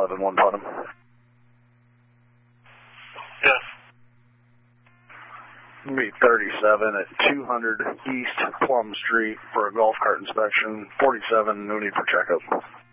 11, 1 Putnam. Yes. Be 37 at 200 East Plum Street for a golf cart inspection. 47, no need for checkup.